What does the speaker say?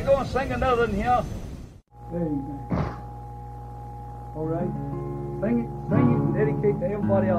They go and sing another one here. Amen. All right. Sing it and dedicate to everybody else.